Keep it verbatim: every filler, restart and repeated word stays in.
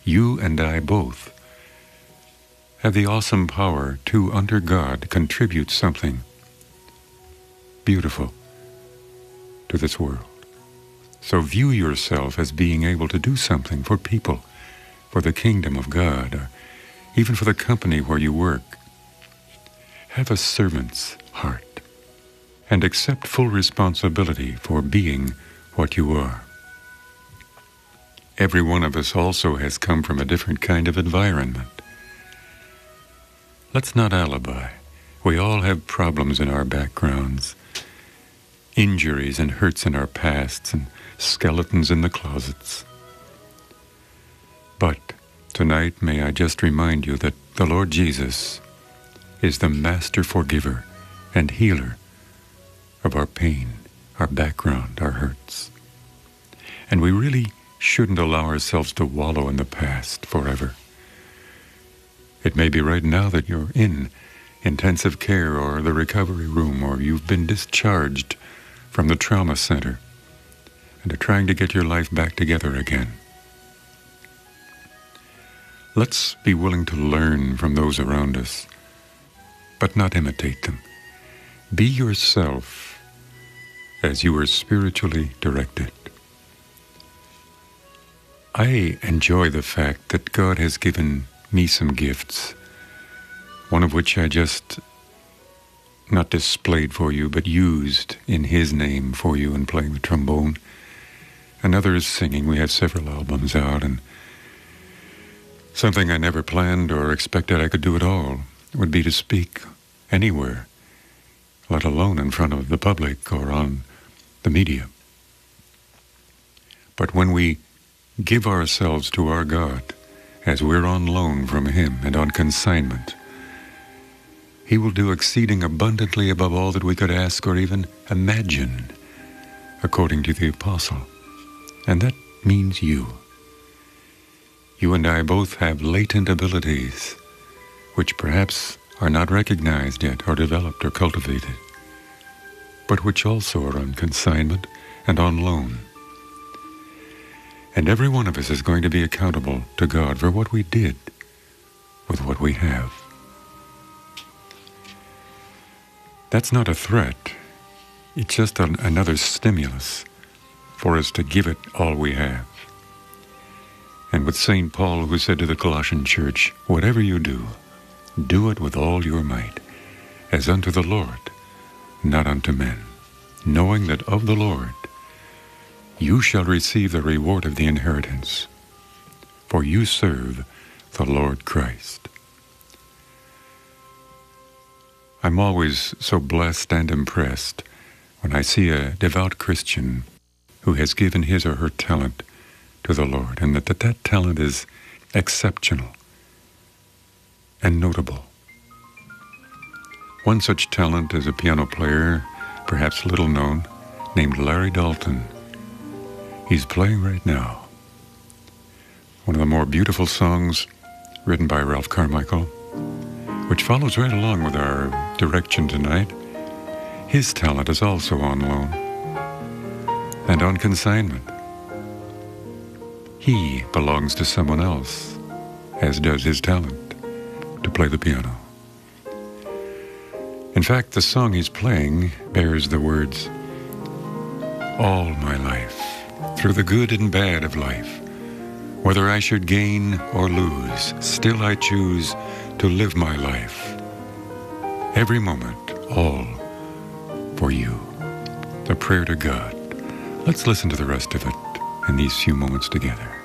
you and I both have the awesome power to, under God, contribute something beautiful to this world. So view yourself as being able to do something for people, for the kingdom of God, or even for the company where you work. Have a servant's heart and accept full responsibility for being what you are. Every one of us also has come from a different kind of environment. Let's not alibi. We all have problems in our backgrounds, injuries and hurts in our pasts, and skeletons in the closets. But tonight, may I just remind you that the Lord Jesus is the master forgiver and healer of our pain, our background, our hurts. And we really shouldn't allow ourselves to wallow in the past forever. It may be right now that you're in intensive care or the recovery room, or you've been discharged from the trauma center and are trying to get your life back together again. Let's be willing to learn from those around us, but not imitate them. Be yourself as you are spiritually directed. I enjoy the fact that God has given me some gifts, one of which I just not displayed for you, but used in His name for you in playing the trombone. Another is singing. We have several albums out, and something I never planned or expected I could do at all would be to speak anywhere, let alone in front of the public or on the media. But when we give ourselves to our God, as we're on loan from Him and on consignment, He will do exceeding abundantly above all that we could ask or even imagine, according to the apostle. And that means you. You and I both have latent abilities, which perhaps are not recognized yet or developed or cultivated, but which also are on consignment and on loan. And every one of us is going to be accountable to God for what we did with what we have. That's not a threat. It's just an, another stimulus for us to give it all we have. And with Saint Paul, who said to the Colossian church, whatever you do, do it with all your might, as unto the Lord, not unto men, knowing that of the Lord you shall receive the reward of the inheritance, for you serve the Lord Christ. I'm always so blessed and impressed when I see a devout Christian who has given his or her talent to the Lord, and that that, that talent is exceptional and notable. One such talent is a piano player, perhaps little known, named Larry Dalton. He's playing right now one of the more beautiful songs written by Ralph Carmichael, which follows right along with our direction tonight. His talent is also on loan and on consignment. He belongs to someone else, as does his talent to play the piano. In fact, the song he's playing bears the words, all my life, through the good and bad of life, whether I should gain or lose, still I choose to live my life. Every moment, all for you. A prayer to God. Let's listen to the rest of it in these few moments together.